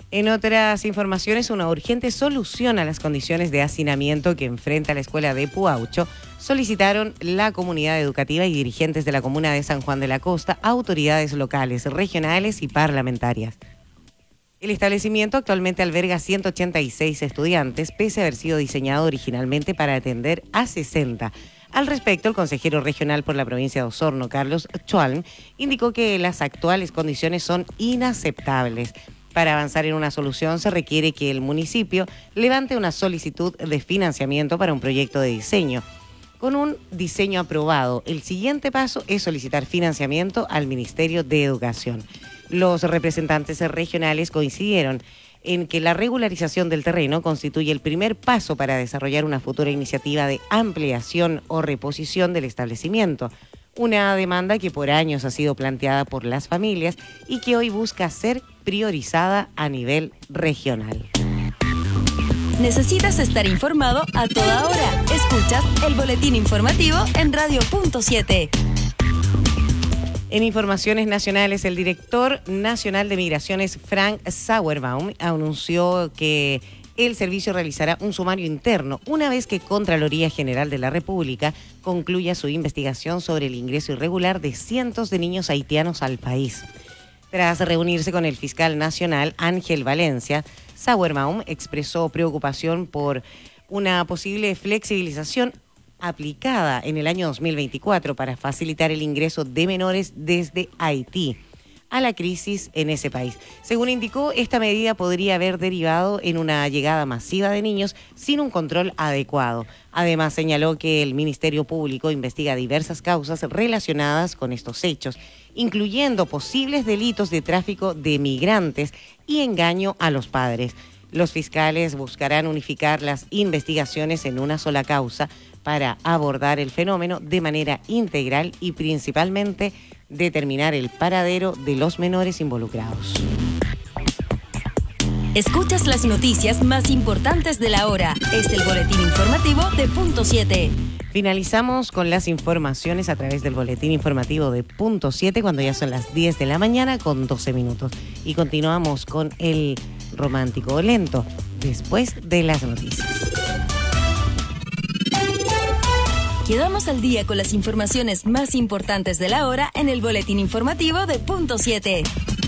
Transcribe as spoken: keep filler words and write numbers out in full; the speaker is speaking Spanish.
En otras informaciones, una urgente solución a las condiciones de hacinamiento que enfrenta la escuela de Puaucho solicitaron la comunidad educativa y dirigentes de la comuna de San Juan de la Costa, autoridades locales, regionales y parlamentarias. El establecimiento actualmente alberga ciento ochenta y seis estudiantes, pese a haber sido diseñado originalmente para atender a sesenta. Al respecto, el consejero regional por la provincia de Osorno, Carlos Choalm, indicó que las actuales condiciones son inaceptables. Para avanzar en una solución se requiere que el municipio levante una solicitud de financiamiento para un proyecto de diseño. Con un diseño aprobado, el siguiente paso es solicitar financiamiento al Ministerio de Educación. Los representantes regionales coincidieron en que la regularización del terreno constituye el primer paso para desarrollar una futura iniciativa de ampliación o reposición del establecimiento. Una demanda que por años ha sido planteada por las familias y que hoy busca ser priorizada a nivel regional. ¿Necesitas estar informado a toda hora? Escuchas el boletín informativo en Radio Punto siete. En informaciones nacionales, el director nacional de Migraciones, Frank Sauerbaum, anunció que el servicio realizará un sumario interno una vez que Contraloría General de la República concluya su investigación sobre el ingreso irregular de cientos de niños haitianos al país. Tras reunirse con el fiscal nacional, Ángel Valencia, Sauerbaum expresó preocupación por una posible flexibilización aplicada en el año dos mil veinticuatro para facilitar el ingreso de menores desde Haití a la crisis en ese país. Según indicó, esta medida podría haber derivado en una llegada masiva de niños sin un control adecuado. Además, señaló que el Ministerio Público investiga diversas causas relacionadas con estos hechos, incluyendo posibles delitos de tráfico de migrantes y engaño a los padres. Los fiscales buscarán unificar las investigaciones en una sola causa para abordar el fenómeno de manera integral y principalmente determinar el paradero de los menores involucrados. Escuchas las noticias más importantes de la hora. Es el boletín informativo de Punto siete. Finalizamos con las informaciones a través del boletín informativo de Punto siete cuando ya son las diez de la mañana con doce minutos. Y continuamos con el romántico lento después de las noticias. Quedamos al día con las informaciones más importantes de la hora en el boletín informativo de Punto siete.